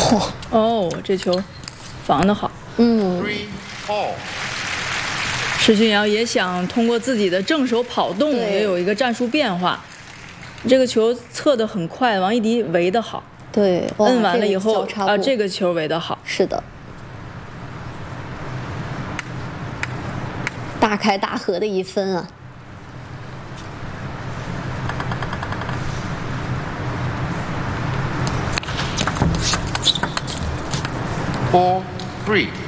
哦，这球防得好。 嗯， 施峻瑶也想通过自己的正手跑动，也有一个战术变化。这个球测得很快，王艺迪围得好。 对， 摁完了以后啊， 这个球围得好。 是的，大开大合的一分啊。 4-3。